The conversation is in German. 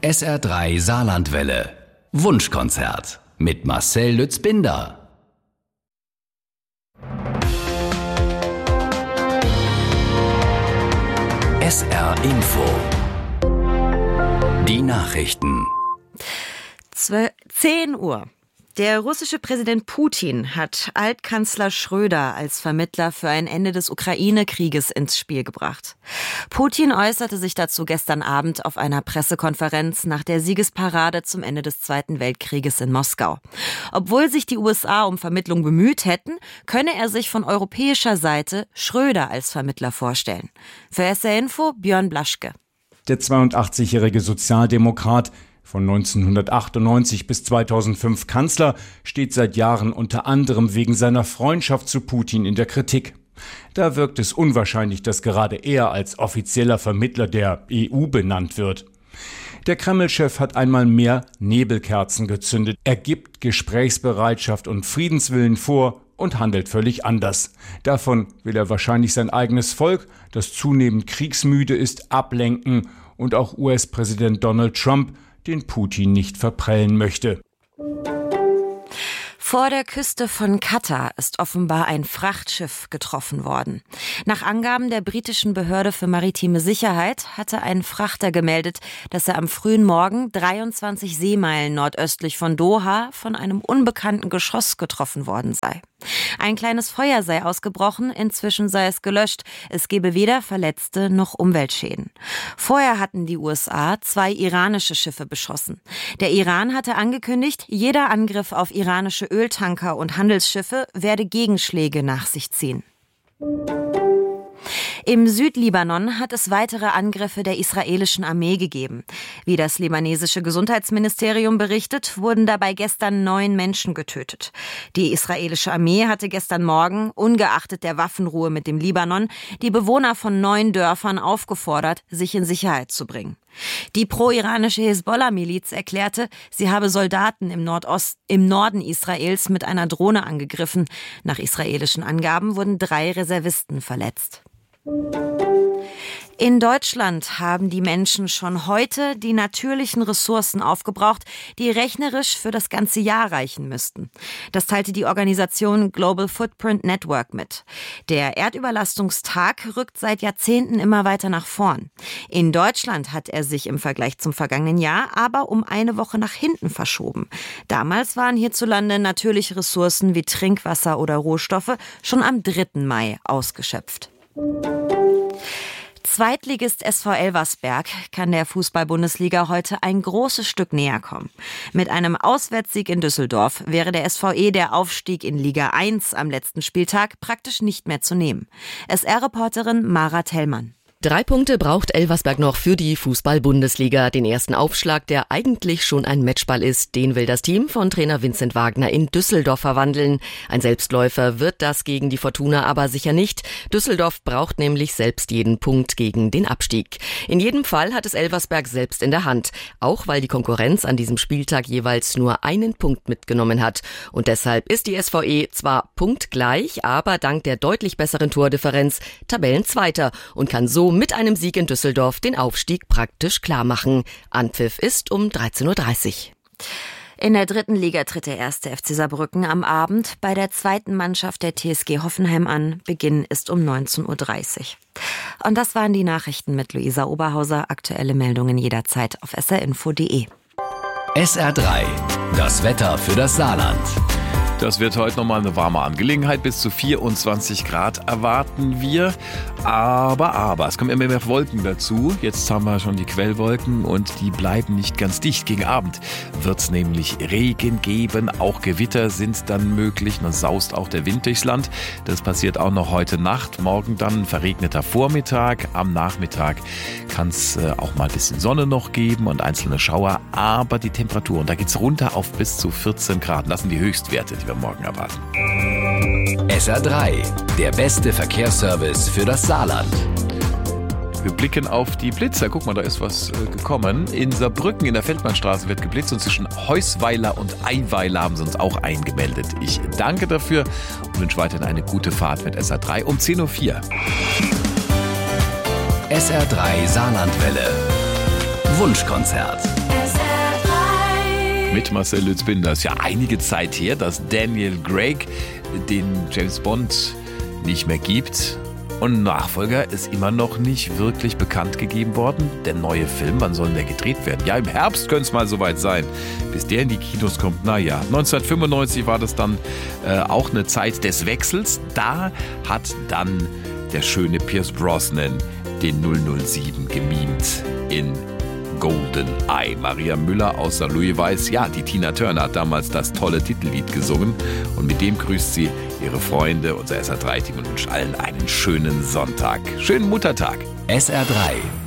SR3 Saarlandwelle. Wunschkonzert mit Marcel Lütz-Binder. SR Info. Die Nachrichten. 10 Uhr. Der russische Präsident Putin hat Altkanzler Schröder als Vermittler für ein Ende des Ukraine-Krieges ins Spiel gebracht. Putin äußerte sich dazu gestern Abend auf einer Pressekonferenz nach der Siegesparade zum Ende des Zweiten Weltkrieges in Moskau. Obwohl sich die USA um Vermittlung bemüht hätten, könne er sich von europäischer Seite Schröder als Vermittler vorstellen. Für SR Info Björn Blaschke. Der 82-jährige Sozialdemokrat, von 1998 bis 2005 Kanzler, steht seit Jahren unter anderem wegen seiner Freundschaft zu Putin in der Kritik. Da wirkt es unwahrscheinlich, dass gerade er als offizieller Vermittler der EU benannt wird. Der Kreml-Chef hat einmal mehr Nebelkerzen gezündet. Er gibt Gesprächsbereitschaft und Friedenswillen vor und handelt völlig anders. Davon will er wahrscheinlich sein eigenes Volk, das zunehmend kriegsmüde ist, ablenken und auch US-Präsident Donald Trump, den Putin nicht verprellen möchte. Vor der Küste von Katar ist offenbar ein Frachtschiff getroffen worden. Nach Angaben der britischen Behörde für maritime Sicherheit hatte ein Frachter gemeldet, dass er am frühen Morgen 23 Seemeilen nordöstlich von Doha von einem unbekannten Geschoss getroffen worden sei. Ein kleines Feuer sei ausgebrochen, inzwischen sei es gelöscht. Es gebe weder Verletzte noch Umweltschäden. Vorher hatten die USA 2 iranische Schiffe beschossen. Der Iran hatte angekündigt, jeder Angriff auf iranische Öltanker und Handelsschiffe werde Gegenschläge nach sich ziehen. Im Südlibanon hat es weitere Angriffe der israelischen Armee gegeben. Wie das libanesische Gesundheitsministerium berichtet, wurden dabei gestern 9 Menschen getötet. Die israelische Armee hatte gestern Morgen, ungeachtet der Waffenruhe mit dem Libanon, die Bewohner von 9 Dörfern aufgefordert, sich in Sicherheit zu bringen. Die pro-iranische Hisbollah-Miliz erklärte, sie habe Soldaten im Norden Israels mit einer Drohne angegriffen. Nach israelischen Angaben wurden 3 Reservisten verletzt. In Deutschland haben die Menschen schon heute die natürlichen Ressourcen aufgebraucht, die rechnerisch für das ganze Jahr reichen müssten. Das teilte die Organisation Global Footprint Network mit. Der Erdüberlastungstag rückt seit Jahrzehnten immer weiter nach vorn. In Deutschland hat er sich im Vergleich zum vergangenen Jahr aber um eine Woche nach hinten verschoben. Damals waren hierzulande natürliche Ressourcen wie Trinkwasser oder Rohstoffe schon am 3. Mai ausgeschöpft. Zweitligist SV Elversberg kann der Fußball-Bundesliga heute ein großes Stück näher kommen. Mit einem Auswärtssieg in Düsseldorf wäre der SVE der Aufstieg in Liga 1 am letzten Spieltag praktisch nicht mehr zu nehmen. SR-Reporterin Mara Tellmann. 3 Punkte braucht Elversberg noch für die Fußball-Bundesliga. Den ersten Aufschlag, der eigentlich schon ein Matchball ist, den will das Team von Trainer Vincent Wagner in Düsseldorf verwandeln. Ein Selbstläufer wird das gegen die Fortuna aber sicher nicht. Düsseldorf braucht nämlich selbst jeden Punkt gegen den Abstieg. In jedem Fall hat es Elversberg selbst in der Hand, auch weil die Konkurrenz an diesem Spieltag jeweils nur einen Punkt mitgenommen hat. Und deshalb ist die SVE zwar punktgleich, aber dank der deutlich besseren Tordifferenz Tabellenzweiter und kann so mit einem Sieg in Düsseldorf den Aufstieg praktisch klar machen. Anpfiff ist um 13.30 Uhr. In der 3. Liga tritt der 1. FC Saarbrücken am Abend bei der 2. Mannschaft der TSG Hoffenheim an. Beginn ist um 19.30 Uhr. Und das waren die Nachrichten mit Luisa Oberhauser. Aktuelle Meldungen jederzeit auf srinfo.de. SR3, das Wetter für das Saarland. Das wird heute nochmal eine warme Angelegenheit. Bis zu 24 Grad erwarten wir. Aber, es kommen immer mehr Wolken dazu. Jetzt haben wir schon die Quellwolken und die bleiben nicht ganz dicht. Gegen Abend wird es nämlich Regen geben. Auch Gewitter sind dann möglich. Dann saust auch der Wind durchs Land. Das passiert auch noch heute Nacht. Morgen dann verregneter Vormittag. Am Nachmittag kann es auch mal ein bisschen Sonne noch geben und einzelne Schauer. Aber die Temperaturen, da geht es runter auf bis zu 14 Grad. Das sind die Höchstwerte, die wir morgen erwarten. SR3, der beste Verkehrsservice für das Saarland. Wir blicken auf die Blitzer. Guck mal, da ist was gekommen. In Saarbrücken in der Feldmannstraße wird geblitzt und zwischen Heusweiler und Eiweiler haben sie uns auch eingemeldet. Ich danke dafür und wünsche weiterhin eine gute Fahrt mit SR3 um 10.04 Uhr. SR3 Saarlandwelle. Wunschkonzert. mit Marcel Lützbinder. Das ist ja einige Zeit her, dass Daniel Craig den James Bond nicht mehr gibt. Und Nachfolger ist immer noch nicht wirklich bekannt gegeben worden. Der neue Film, wann soll denn der gedreht werden? Ja, im Herbst könnte es mal soweit sein. Bis der in die Kinos kommt, naja. 1995 war das dann auch eine Zeit des Wechsels. Da hat dann der schöne Pierce Brosnan den 007 gemimt in GoldenEye. Maria Müller aus St. Louis weiß, ja, die Tina Turner hat damals das tolle Titellied gesungen und mit dem grüßt sie ihre Freunde, unser SR3-Team und wünscht allen einen schönen Sonntag. Schönen Muttertag. SR3